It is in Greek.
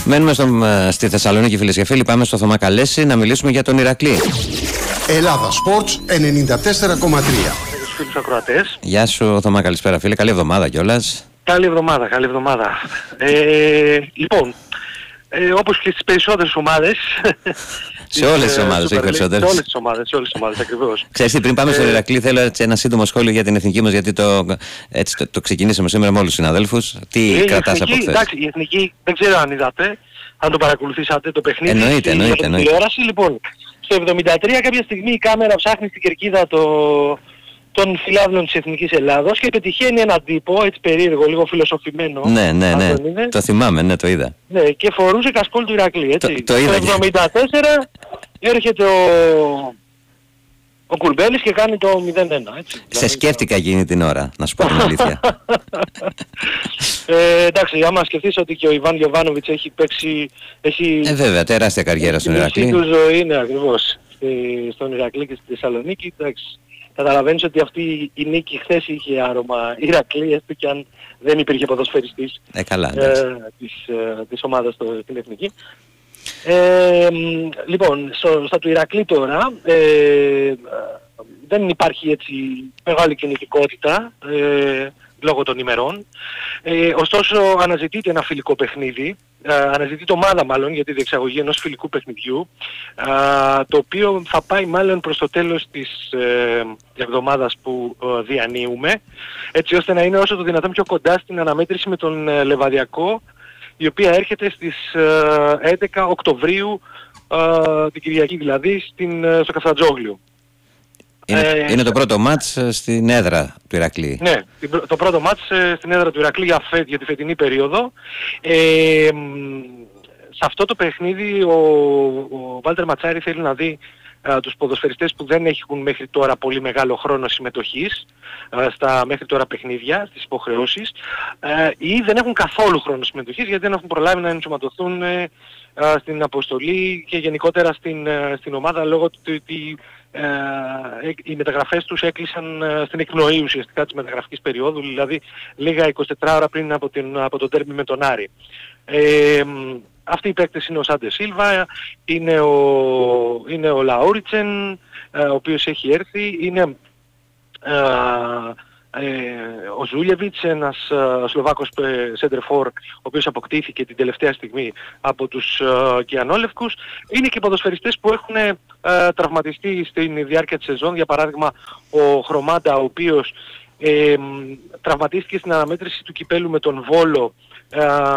Μένουμε στη Θεσσαλονίκη, φίλες και φίλοι. Πάμε στο Θωμά Καλέση να μιλήσουμε για τον Ηρακλή. Ελλάδα Sports 94,3. Φίλους ακροατές. Γεια σου Θωμά, καλησπέρα φίλε. Καλή εβδομάδα κιόλας. Καλή εβδομάδα. Λοιπόν, όπως και στις περισσότερες ομάδες. Σε όλες τις ομάδες, όχι περισσότερες. Σε όλες τις ομάδες ακριβώς. Ξέρεις τι, πριν πάμε στον Ηρακλή, θέλω έτσι ένα σύντομο σχόλιο για την εθνική μας, γιατί το ξεκινήσαμε σήμερα με όλους τους συναδέλφους. Τι κρατάς από χθες? Εντάξει, η εθνική, δεν ξέρω αν είδατε, αν το παρακολουθήσατε το παιχνίδι. Εννοείται. Τηλεόραση, λοιπόν, στο 73 κάποια στιγμή η κάμερα ψάχνει στην κερκίδα των φιλάβλων της Εθνικής Ελλάδος και πετυχαίνει έναν τύπο, έτσι περίεργο, λίγο φιλοσοφημένο. Ναι. Το θυμάμαι, ναι, το είδα. Ναι, και φορούσε κασκόλ του Ηρακλή, έτσι. Το είδα. Το 74 έρχεται ο Κουρμπέλης και κάνει το 0-1, έτσι. Σε σκέφτηκα εκείνη την ώρα, να σου πω την αλήθεια. Εντάξει, άμα σκεφτείς ότι και ο Ιβάν Γιοβάνοβιτς έχει παίξει... Βέβαια, τεράστια καριέρα στον Ηρακλή. Η του ζωή είναι ακριβώς στον Ηρακλή και στη Θεσσαλονίκη, εντάξει. Καταλαβαίνεις ότι αυτή η νίκη χθες είχε άρωμα Ηρακλή, έστω και αν δεν υπήρχε ποδοσφαιριστής Καλά, της ομάδας στην Εθνική. Λοιπόν, στα του Ηρακλή τώρα δεν υπάρχει έτσι μεγάλη κινητικότητα λόγω των ημερών. Ωστόσο αναζητείται ένα φιλικό παιχνίδι, αναζητείται ομάδα μάλλον για τη διεξαγωγή ενός φιλικού παιχνιδιού, το οποίο θα πάει μάλλον προς το τέλος της εβδομάδας που διανύουμε, έτσι ώστε να είναι όσο το δυνατόν πιο κοντά στην αναμέτρηση με τον Λεβαδιακό, η οποία έρχεται στις 11 Οκτωβρίου, την Κυριακή δηλαδή, στο Καφτατζόγλιο. Είναι το πρώτο μάτς στην έδρα του Ηρακλή. Ναι, το πρώτο μάτς στην έδρα του Ηρακλή για τη φετινή περίοδο. Σε αυτό το παιχνίδι ο Βάλτερ Ματσάρη θέλει να δει τους ποδοσφαιριστές που δεν έχουν μέχρι τώρα πολύ μεγάλο χρόνο συμμετοχής στα μέχρι τώρα παιχνίδια, στις υποχρεώσεις, ή δεν έχουν καθόλου χρόνο συμμετοχής γιατί δεν έχουν προλάβει να ενσωματωθούν στην αποστολή και γενικότερα στην ομάδα λόγω του ότι οι μεταγραφές τους έκλεισαν στην εκπνοή ουσιαστικά της μεταγραφικής περίοδου, δηλαδή λίγα 24 ώρα πριν από το ντέρμπι με τον Άρη. Αυτοί οι παίκτες είναι ο Σάντε Σίλβα, είναι ο Λαούριτσεν, ο οποίος έχει έρθει, είναι ο Ζούλιεβιτς, ένας Σλοβάκος σέντερφορ, ο οποίος αποκτήθηκε την τελευταία στιγμή από τους Κιανόλευκους. Είναι και ποδοσφαιριστές που έχουν τραυματιστεί στην διάρκεια της σεζόν, για παράδειγμα ο Χρωμάντα, ο οποίος τραυματίστηκε στην αναμέτρηση του κυπέλου με τον Βόλο